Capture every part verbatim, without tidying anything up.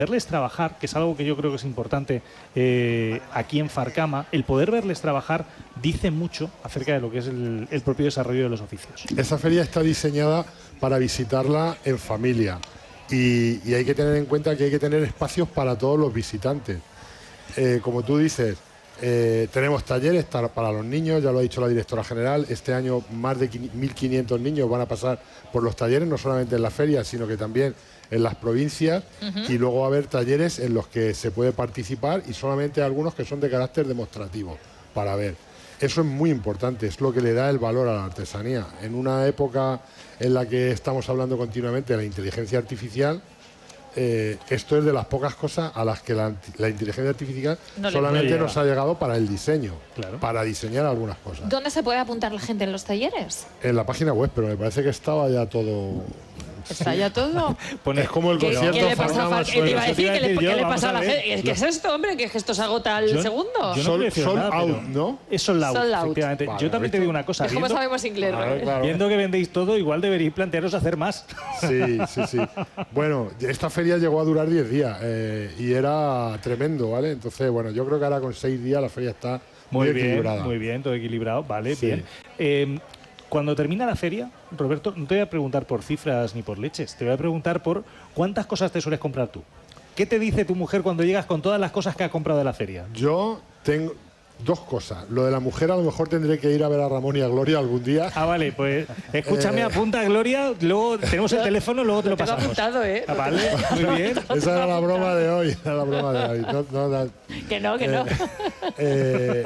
verles trabajar, que es algo que yo creo que es importante eh, aquí en Farcama, el poder verles trabajar dice mucho acerca de lo que es el, el propio desarrollo de los oficios. Esa feria está diseñada para visitarla en familia y, y hay que tener en cuenta que hay que tener espacios para todos los visitantes. Eh, como tú dices, eh, tenemos talleres para los niños, ya lo ha dicho la directora general, este año más de mil quinientos niños van a pasar por los talleres, no solamente en la feria, sino que también en las provincias, uh-huh. y luego va a haber talleres en los que se puede participar y solamente algunos que son de carácter demostrativo para ver. Eso es muy importante, es lo que le da el valor a la artesanía. En una época en la que estamos hablando continuamente de la inteligencia artificial, eh, esto es de las pocas cosas a las que la, la inteligencia artificial no solamente nos ha llegado para el diseño, claro. para diseñar algunas cosas. ¿Dónde se puede apuntar la gente en los talleres? En la página web, pero me parece que estaba ya todo... ¿Está ya todo? Es como el concierto. ¿Qué le pasa a ¿Qué le iba a decir? ¿Qué le, ¿qué le pasa a la gente? ¿Qué es esto, hombre? ¿Que esto se agota al yo, segundo? Yo no Sol, sol nada, out, ¿no? Es sold out, sold out. efectivamente. Vale, yo también ¿viste? te digo una cosa. ¿Cómo viendo, sabemos inglés? Claro, claro. Viendo que vendéis todo, igual deberíais plantearos hacer más. Sí, sí, sí. Bueno, esta feria llegó a durar diez días eh, y era tremendo, ¿vale? Entonces, bueno, yo creo que ahora con seis días la feria está muy, muy bien equilibrada. Muy bien, todo equilibrado. Vale, sí. bien. Eh, Cuando termina la feria, Roberto, no te voy a preguntar por cifras ni por leches, te voy a preguntar por cuántas cosas te sueles comprar tú. ¿Qué te dice tu mujer cuando llegas con todas las cosas que ha comprado de la feria? Yo tengo dos cosas. Lo de la mujer a lo mejor tendré que ir a ver a Ramón y a Gloria algún día. Ah, vale, pues escúchame, Eh. apunta, Gloria, luego tenemos el teléfono, luego te lo Lo tengo pasamos. apuntado, ¿eh? Ah, vale, muy bien. Esa era la broma de hoy. Era la broma de hoy. No, no, no. Que no, que no. Eh,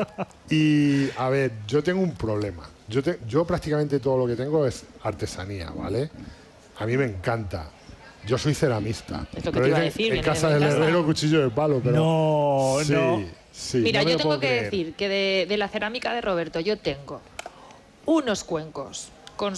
y, a ver, yo tengo un problema. Yo, te, yo prácticamente todo lo que tengo es artesanía, ¿vale? A mí me encanta. Yo soy ceramista. Es lo que te iba a decir. En casa del herrero, cuchillo de palo, pero... No, sí, no. Sí, Mira, no yo tengo que creer. decir que de, de la cerámica de Roberto yo tengo unos cuencos con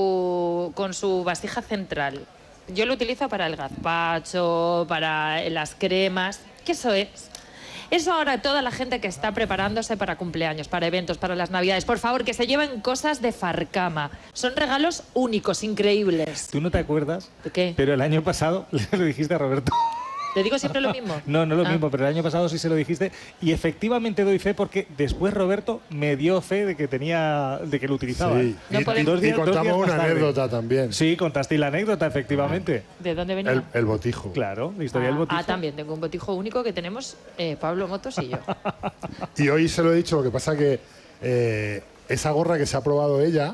su, con su vasija central. Yo lo utilizo para el gazpacho, para las cremas. ¿Qué eso es? Eso ahora toda la gente que está preparándose para cumpleaños, para eventos, para las navidades, por favor, que se lleven cosas de Farcama. Son regalos únicos, increíbles. ¿Tú no te acuerdas? ¿De qué? Pero el año pasado le dijiste a Roberto. ¿Te digo siempre lo mismo? No, no lo Ah. mismo, pero el año pasado sí se lo dijiste y efectivamente doy fe porque después Roberto me dio fe de que tenía, de que lo utilizaba. Sí. No y, podemos- y Dos días- dos contamos días más una tarde. anécdota también. Sí, contaste la anécdota, efectivamente. ¿De dónde venía? El, el botijo. Claro, la historia del Ah, botijo. ah, también tengo un botijo único que tenemos eh, Pablo Motos y yo. Y hoy se lo he dicho, lo que pasa que eh, esa gorra que se ha probado ella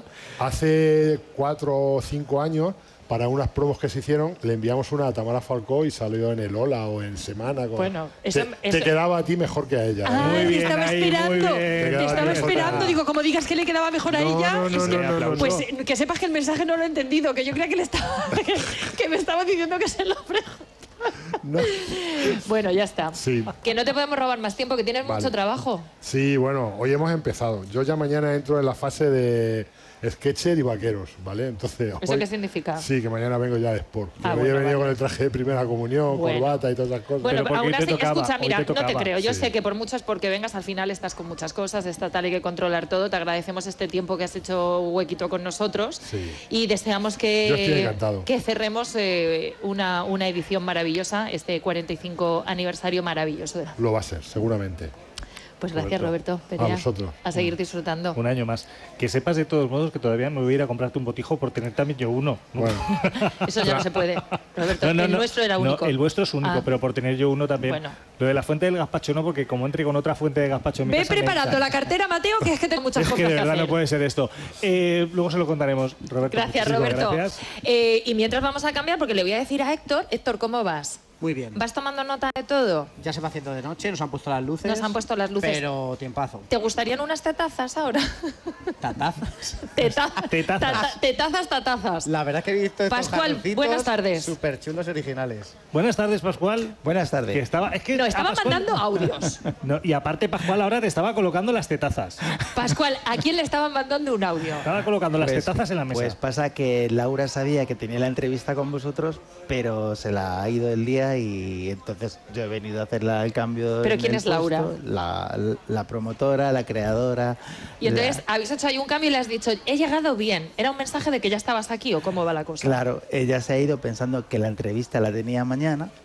hace cuatro o cinco años, para unas promos que se hicieron, le enviamos una a Tamara Falcó y salió en el Ola o en Semana. Con... Bueno, eso- te, eso- te quedaba a ti mejor que a ella. Ah, Muy te bien estaba ahí, muy esperando. bien. Te Te estaba quedaba mejor esperando. que- Digo, como digas que le quedaba mejor a No, ella. no, no, es que, no, no, no. pues eh, que sepas que el mensaje no lo he entendido, que yo creía que le estaba que, que me estaba diciendo que se lo preguntaba. No. Bueno, ya está. Sí. Que no te podemos robar más tiempo, que tienes Vale. mucho trabajo. Sí, bueno, hoy hemos empezado. Yo ya mañana entro en la fase de sketcher y vaqueros, ¿vale? Entonces, ¿Eso hoy- qué significa? Sí, que mañana vengo ya de sport. Yo Ah, hoy bueno, he venido vale. con el traje de primera comunión, Bueno. corbata y todas esas cosas. Bueno, Pero porque aún hoy te así, tocaba, escucha, hoy mira, te no te tocaba. creo. Yo Sí. sé que por mucho es porque vengas, al final estás con muchas cosas, está tal, hay que controlar todo. Te agradecemos este tiempo que has hecho huequito con nosotros Sí. y deseamos Yo estoy que, encantado. que cerremos eh, una, una edición maravillosa, este cuarenta y cinco aniversario maravilloso de la... Lo va a ser, seguramente. Pues gracias, Roberto. Roberto. Perea. A vosotros. A seguir disfrutando. Un año más. Que sepas de todos modos que todavía me voy a ir a comprarte un botijo por tener también yo uno. ¿no? Bueno, Eso ya no se puede. Roberto, No, no, el no. nuestro era No, único. el vuestro es único, Ah. pero por tener yo uno también. Bueno. Lo de la fuente del gazpacho no, porque como entre con otra fuente de gazpacho en mi Ve casa me preparando echa. la cartera, Mateo, que es que tengo muchas Es cosas que de que verdad hacer. no puede ser esto. Eh, luego se lo contaremos, Roberto. Gracias, muchísimas Roberto. Gracias. Eh, y mientras vamos a cambiar, porque le voy a decir a Héctor, Héctor, ¿cómo vas? Muy bien. ¿Vas tomando nota de todo? Ya se va haciendo de noche, nos han puesto las luces. Nos han puesto las luces. Pero tiempazo. ¿Te gustarían unas tetazas ahora? Tatazas. Teta- Tetazas. tata- tetazas, tatazas. La verdad que he visto estos Pascual, jarroncitos buenas tardes. Súper chulos y originales. Buenas tardes, Pascual. Buenas Que tardes. estaba, es que No, a estaba Pascual- mandando audios. No, y aparte, Pascual ahora te estaba colocando las tetazas. Pascual, ¿a quién le estaban mandando un audio? Estaba colocando las Pues- tetazas en la mesa. Pues pasa que Laura sabía que tenía la entrevista con vosotros, pero se la ha ido el día y entonces yo he venido a hacer la- el cambio. ¿Pero en quién el es Laura? puesto. La, la promotora, la creadora. Y entonces la- habéis hecho ahí un cambio y le has dicho, he llegado bien. ¿Era un mensaje de que ya estabas aquí o cómo va la cosa? Claro, ella se ha ido pensando que la entrevista la tenía mañana